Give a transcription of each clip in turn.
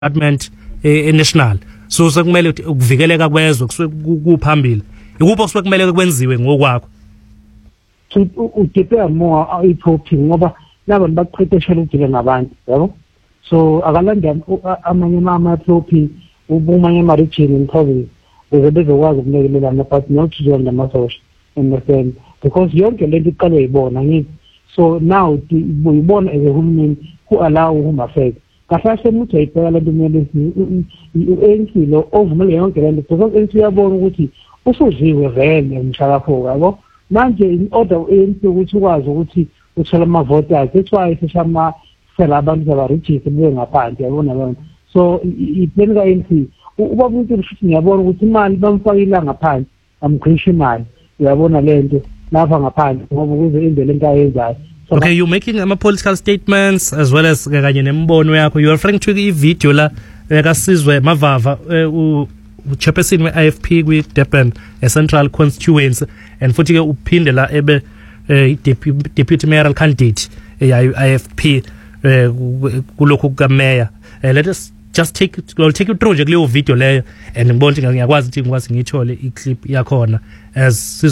department national so sekumele ukuvikeleka kwezwe kuphambili ikupho kusuke kumele kwenziwe ngokwakho udepe more iprotein ngoba labantu baqhetheshela ukudila ngabantu yabo so akalanda amanye ama-protein ubumanye ama-region in province ukuze bezokwazi ukulekelelana but not join amasosha understand because yonke lento iqalwe yibona ngithi so now uyibona as a hulumeni ku-allow uhuma affect kahle umuntu ayibheka lento kumele u-ANC lo ovumele yonke lento because u-ANC uyabona ukuthi usudliwe vele umshakapho yabo manje in order u-ANC ukuthi ukwazi ukuthi uthola ama-voters that's why seshama-sela abantu abaregister bube ngaphandle yabona lona so iplani ka-ANC ubaba umuntu futhi ngiyabona ukuthi imali bamfakile ngaphandle amgrisha imali uyabona lento lapha ngaphandle ngoba ukuze indlela into ayenzayo. Okay, you're making political statements as well as kanye nembono yakho. You are referring to the video la kasizwe Mavava chairperson we-IFP kwi-Durban Central Constituency and futhi ke uphinde la ebe deputy mayoral candidate IFP kulokho kukameya. Let us just take you through nje kuleyo video leyo and ngibona ukuthi ngiyakwazi ukuthi ngikwazi ngithole iclip yakhona as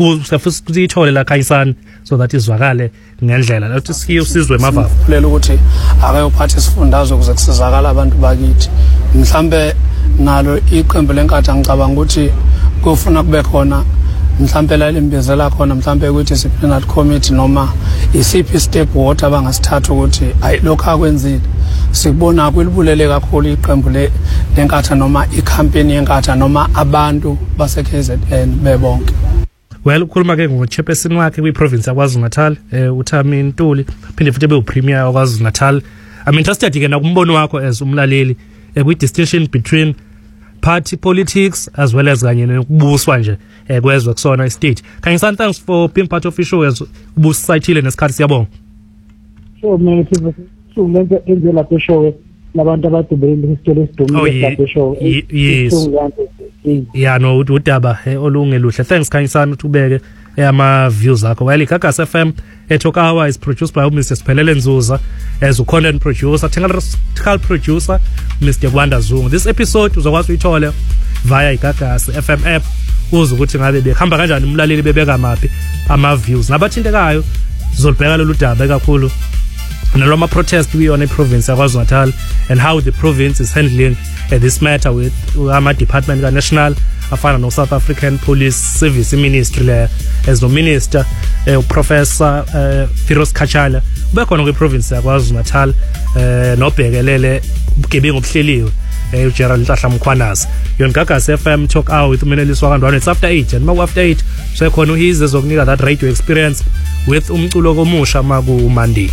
sifuna la Khayisani so that izwakale ngendlela lathi Sizwe Mavava lela ukuthi akayophatha isifundazwe ukuze kusizakala abantu bakithi mhlambe nalo iqembu lenkatha ngicabanga ukuthi kufuna kube khona mhlambe la limbizela khona mhlambe ukuthi disciplinary committee noma isiphi step what abangasithatha ukuthi ayilokho akwenzile sikubona kwelibulele kakhulu iqembu lenkatha noma icampaign yenkatha noma abantu base KZN bebonke. Well ukhuluma ke ngochairperson wakhe kwi-province yaKwaZulu-Natal uThami Ntuli phinde futhi bewu-premier waKwaZulu-Natal. I'm interested ke nakumbono wakho as umlaleli kwi-distinction between party politics as well as kanye nokubuswa nje kwezwe kusona istate. Khayisani, thanks for being part of the show as ubusayithile nesikhathi siyabonga. Sure man, lento enzela lapho show labantu abadubele history esidumile lapho show. Yes. Yeah no udaba olungeluhle. Thanks Khayisani ukuthi ubeke ama views akho. Well iGagas FM Talk Hour is produced by Mr. Siphelele Nzuza as a content producer, technical producer Mr. Gwanda Zungu. This episode uzokwazi uyithola via iGagas FM app uze ukuthi ngabe behamba kanjani umlaleli bebeka mapi ama views nabathintekayo sizolibheka lolu daba kakhulu naloma protest we on a province yaKwaZulu-Natal and how the province is handling this matter with ama department national afana no South African Police Service Ministry le as no minister Professor Firoz Kachala ubekhona kwi province yaKwaZulu-Natal nobhekelele ubugebengu obuhleliwe uGerald Ntahla Mkhwanazi yon Gagas FM Talk Hour with uMenelisi waKandwane. It's after 8 and maku after 8 so khona uhize zokunika that radio experience with umculo komusha maku Monday.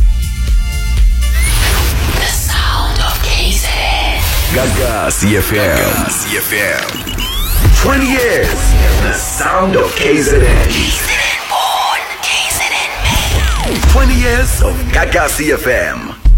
Gagas FM. 20 years. The sound of KZN. KZN born, KZN made. 20 years of Gagas FM.